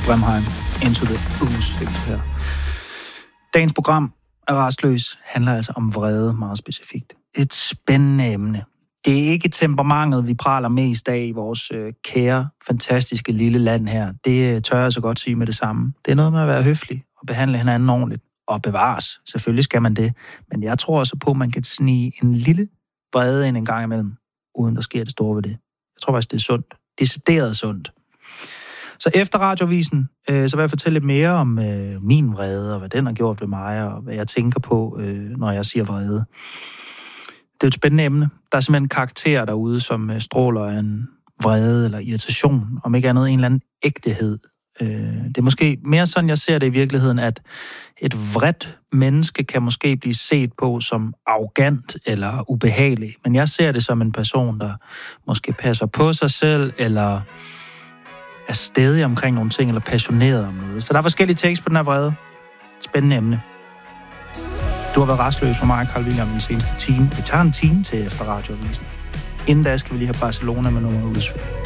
Bremheim, Into the Ooze fik det her. Dagens program af Rastløs handler altså om vrede meget specifikt. Et spændende emne. Det er ikke temperamentet, vi praler mest af i vores kære, fantastiske lille land her. Det tør jeg så godt sige med det samme. Det er noget med at være høflig og behandle hinanden ordentligt. Og bevares. Selvfølgelig skal man det. Men jeg tror også på, at man kan snige en lille vrede ind en gang imellem, uden der sker det store ved det. Jeg tror faktisk, det er sundt. Decideret sundt. Så efter radiovisen, så vil jeg fortælle lidt mere om min vrede, og hvad den har gjort ved mig, og hvad jeg tænker på, når jeg siger vrede. Det er et spændende emne. Der er simpelthen karakterer derude, som stråler af en vrede eller irritation, om ikke andet en eller anden ægtehed. Det er måske mere sådan, jeg ser det i virkeligheden, at et vredt menneske kan måske blive set på som arrogant eller ubehagelig, men jeg ser det som en person, der måske passer på sig selv, eller er stædig omkring nogle ting, eller passioneret om noget. Så der er forskellige tekster på den her vrede. Spændende emne. Du har været rastløs for mig, Carl William, den seneste time. Vi tager en time til efter radioavisen. Inden da skal vi lige have Barcelona med nummer udsving.